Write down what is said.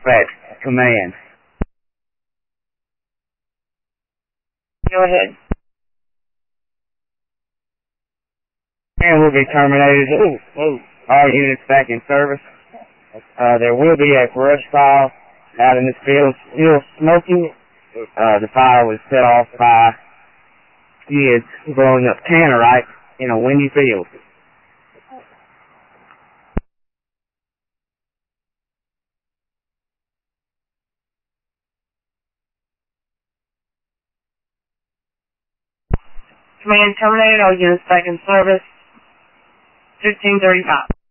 dispatch command. Go ahead. And will be terminated. All units back in service. There will be a brush pile out in this field, still smoking. The fire was set off by kids blowing up tannerite in a windy field. Command terminated. All units back in service. 1535.